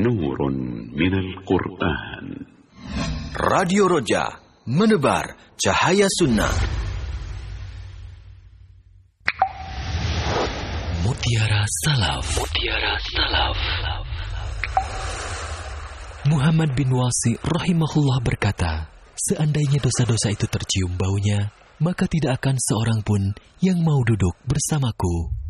نور من القرآن. Radio Roja, menebar cahaya sunnah. Mutiara Salaf. Mutiara Salaf. Muhammad bin Wasi rahimahullah berkata, seandainya dosa-dosa itu tercium baunya, maka tidak akan seorang pun yang mau duduk bersamaku.